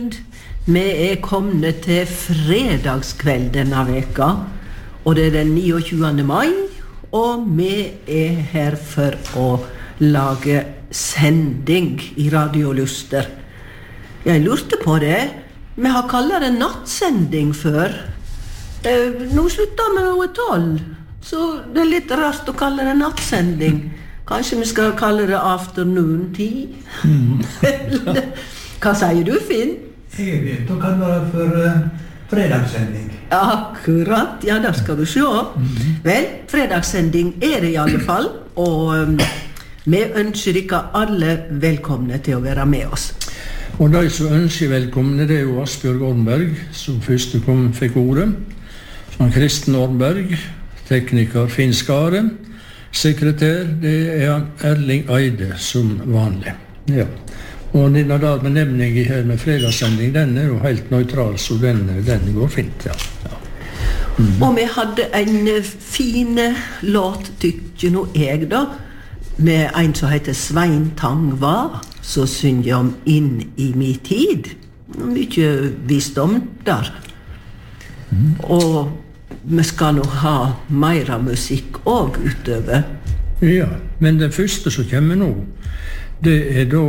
Vi kommet til fredagskveld denne veka, og det den 29. mai, og vi her for å lage sending I Radio Luster. Jeg lurte på det. Vi har kallet det nattsending før. Nå slutter vi noe 12, så det litt rart å kalle det nattsending. Kanskje vi skal kalle det afternoon tea? Hva sier du, Finn? Jeg vet å kalle det for fredagssending. Akkurat, ja, da skal du se. Vel, fredagssending det I alle fall, og vi ønsker dere alle velkomne til å være med oss. Og de som ønsker velkomne, det jo Asbjørg Ornberg, som første fikk ordet. Kristen Ornberg, tekniker Finn Skare, sekretær, det Erling Eide som vanlig. Ja. Og denne benevning her med fredagssending, den jo helt nøytral, så den går fint, ja. Og vi hadde en fin låt, tykker nå jeg da, med en som heter Svein Tangva, som synger om Inn I min tid. Mye visdom der. Og vi skal nå ha mer musikk også utover. Ja, men den første som kommer nå, det da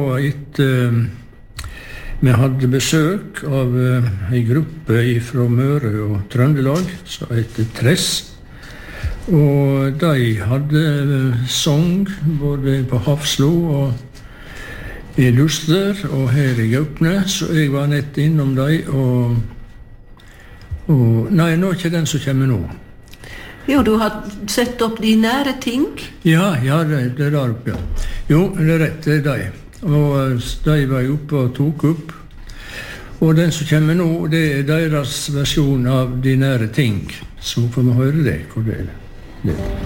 vi hadde besøk av en gruppe fra Møre og Trøndelag, som heter Tress. Og de hadde sång både på Hafslo og I Luster og her I Gaupne, så jeg var nett innom dem, og nei, nå ikke den som kommer nå. Jo, du har sett opp de nære ting. Ja, det der oppe, ja. Jo, det rett, det de. Og de var oppe og tok opp. Og den som kommer nå, det deres versjon av de nære ting. Så får vi høre det, hvor det